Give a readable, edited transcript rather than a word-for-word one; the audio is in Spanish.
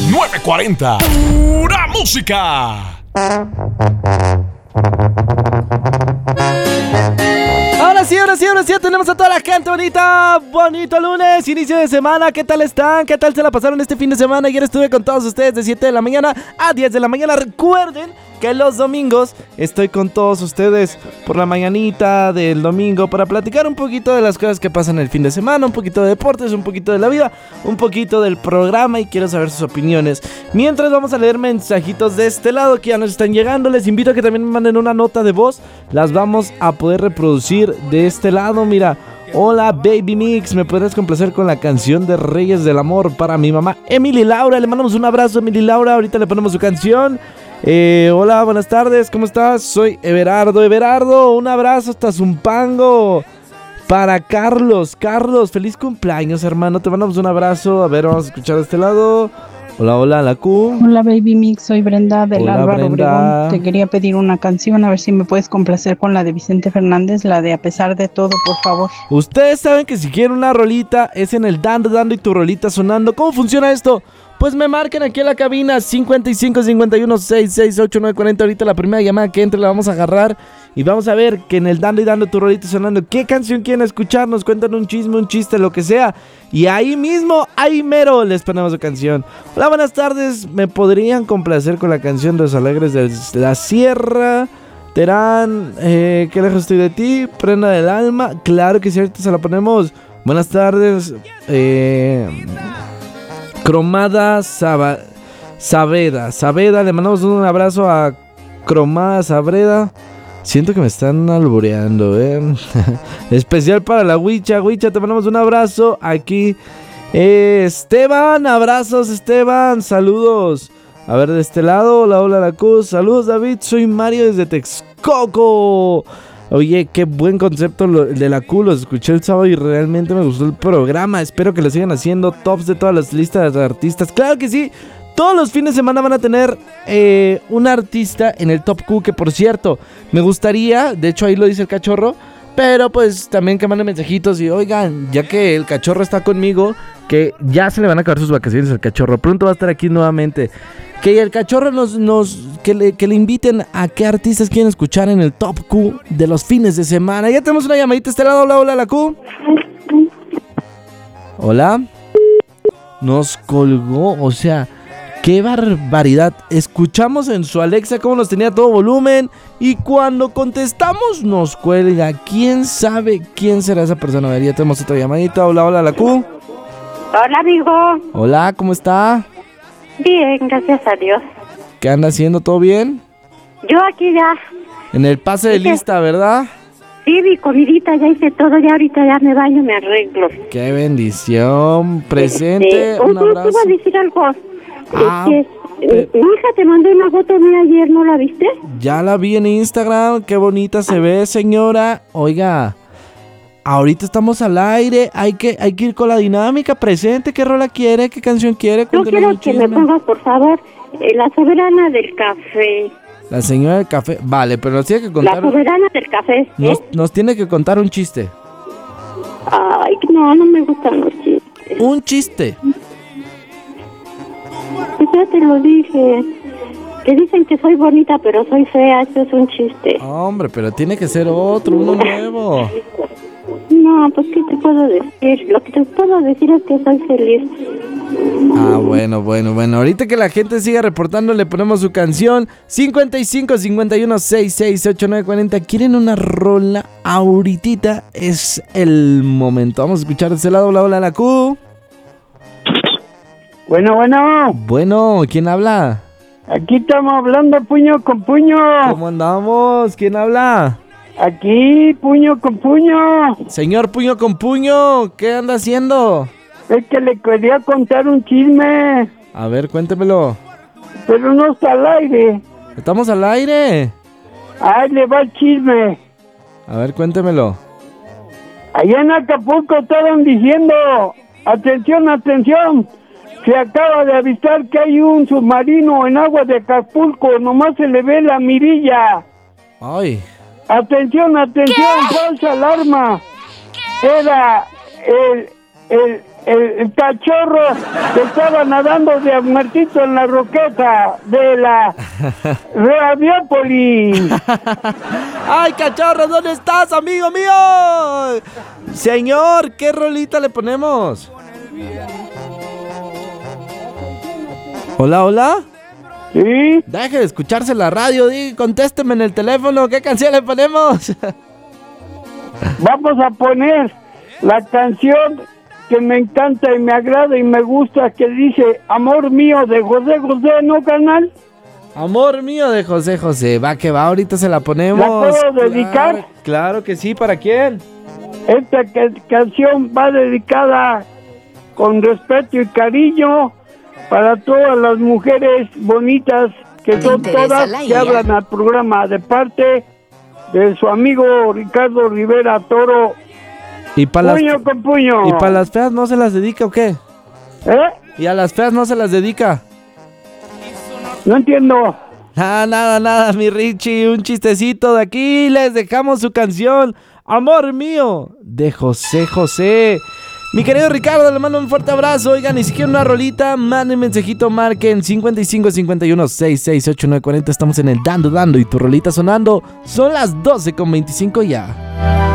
940. Pura música. Ahora sí, tenemos a toda la gente bonita. Bonito lunes, inicio de semana. ¿Qué tal están? ¿Qué tal se la pasaron este fin de semana? Ayer estuve con todos ustedes de 7 de la mañana a 10 de la mañana. Recuerden que los domingos estoy con todos ustedes por la mañanita del domingo para platicar un poquito de las cosas que pasan el fin de semana, un poquito de deportes, un poquito de la vida, un poquito del programa, y quiero saber sus opiniones. Mientras vamos a leer mensajitos de este lado que ya nos están llegando. Les invito a que también me manden una nota de voz. Las vamos a poder reproducir de este lado. Mira, hola Baby Mix, ¿me podrías complacer con la canción de Reyes del Amor para mi mamá Emily Laura? Le mandamos un abrazo a Emily Laura, ahorita le ponemos su canción. Hola, buenas tardes, ¿cómo estás? Soy Everardo, un abrazo hasta Zumpango. Para Carlos, feliz cumpleaños, hermano, te mandamos un abrazo. A ver, vamos a escuchar de este lado. Hola, la Q. Hola Baby Mix, soy Brenda del Álvaro Obregón. Te quería pedir una canción, a ver si me puedes complacer con la de Vicente Fernández, la de A pesar de todo, por favor. Ustedes saben que si quieren una rolita es en el dando y tu rolita sonando. ¿Cómo funciona esto? Pues me marquen aquí en la cabina 55 51 668 940. Ahorita la primera llamada que entre la vamos a agarrar y vamos a ver que en el dando tu rolita sonando, ¿qué canción quieren escuchar? Nos cuentan un chisme, un chiste, lo que sea, y ahí mismo, ahí mero les ponemos su canción. Hola, buenas tardes, ¿me podrían complacer con la canción de Los Alegres de la Sierra? Terán, qué lejos estoy de ti, prenda del alma. Claro que sí, ahorita se la ponemos. Buenas tardes, Cromada Saavedra, le mandamos un abrazo a Cromada Saavedra. Siento que me están albureando, Especial para la Huicha, te mandamos un abrazo aquí. Esteban, abrazos Esteban, saludos. A ver, de este lado, hola la Cus, saludos David, soy Mario desde Texcoco. Oye, qué buen concepto el de la Q, los escuché el sábado y realmente me gustó el programa. Espero que lo sigan haciendo, tops de todas las listas de artistas. Claro que sí, todos los fines de semana van a tener un artista en el Top Q, que por cierto, me gustaría, de hecho ahí lo dice el cachorro, pero pues también que manden mensajitos y oigan, ya que el cachorro está conmigo, que ya se le van a acabar sus vacaciones al cachorro, pronto va a estar aquí nuevamente. Que el cachorro que le inviten a qué artistas quieren escuchar en el Top Q de los fines de semana. Ya tenemos una llamadita a este lado. Hola, la Q. Hola. Nos colgó, o sea, qué barbaridad. Escuchamos en su Alexa cómo nos tenía a todo volumen y cuando contestamos nos cuelga. ¿Quién sabe quién será esa persona? A ver, ya tenemos otra llamadita. Hola, la Q. Hola, amigo. Hola, ¿cómo está? Bien, gracias a Dios. ¿Qué anda haciendo? ¿Todo bien? Yo aquí ya. En el pase de lista, ¿verdad? Sí, mi comidita, ya hice todo, ya ahorita ya me baño, me arreglo. ¡Qué bendición! Presente, un abrazo. Te iba a decir algo. Mi hija te mandó una foto mía ayer, ¿no la viste? Ya la vi en Instagram, qué bonita se ve, señora. Oiga, ahorita estamos al aire, hay que ir con la dinámica. Presente, ¿qué rola quiere? ¿Qué canción quiere? Yo quiero que me pongas, por favor, La Soberana del Café. La señora del café, vale, pero nos tiene que contar... La Soberana del Café, Nos tiene que contar un chiste. Ay, no me gustan los chistes. Un chiste. Pues ya te lo dije. Que dicen que soy bonita, pero soy fea, eso es un chiste. Hombre, pero tiene que ser uno nuevo. No, pues ¿qué te puedo decir? Lo que te puedo decir es que soy feliz. Ah, bueno. Ahorita que la gente siga reportando, le ponemos su canción. 55 51 668 940. ¿Quieren una rola? Ahorita es el momento. Vamos a escuchar de ese lado. Hola, la Q. Bueno, ¿quién habla? Aquí estamos hablando puño con puño. ¿Cómo andamos? ¿Quién habla? Aquí, puño con puño. Señor Puño con Puño, ¿qué anda haciendo? Es que le quería contar un chisme. A ver, cuéntemelo. Pero no está al aire. ¿Estamos al aire? Ahí le va el chisme. A ver, cuéntemelo. Allá en Acapulco estaban diciendo, atención, se acaba de avistar que hay un submarino en agua de Acapulco, nomás se le ve la mirilla. Ay. Atención, falsa alarma. Era el cachorro que estaba nadando de muertito en la roqueta de la Reaviópolis. ¡Ay, cachorro! ¿Dónde estás, amigo mío? Señor, ¿qué rolita le ponemos? Hola, hola. ¿Sí? Deje de escucharse la radio, contésteme en el teléfono. ¿Qué canción le ponemos? Vamos a poner la canción que me encanta y me agrada y me gusta, que dice Amor Mío de José José, ¿no, canal? Amor Mío de José José. Va que va, ahorita se la ponemos. ¿La puedo dedicar? Claro que sí, ¿para quién? Esta canción va dedicada con respeto y cariño para todas las mujeres bonitas que son todas, que hablan al programa, de parte de su amigo Ricardo Rivera Toro. ¿Y para puño con puño. ¿Y para las feas no se las dedica o qué? ¿Y a las feas no se las dedica? No entiendo. Nada, mi Richie. Un chistecito de aquí. Les dejamos su canción Amor Mío de José José. Mi querido Ricardo, le mando un fuerte abrazo. Oigan, y si quieren una rolita, manden mensajito, marquen 55 51 66 89 40. Estamos en el Dando y tu rolita sonando. Son las 12:25 ya.